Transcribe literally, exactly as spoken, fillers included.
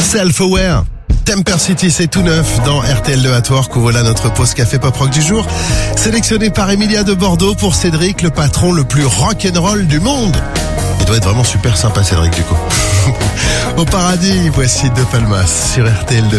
Self-Aware. Temper City, c'est tout neuf dans R T L deux at Work, où voilà notre pause café pop rock du jour. Sélectionné par Emilia de Bordeaux pour Cédric, le patron le plus rock'n'roll du monde. Il doit être vraiment super sympa, Cédric, du coup. Au paradis, voici De Palmas sur R T L deux.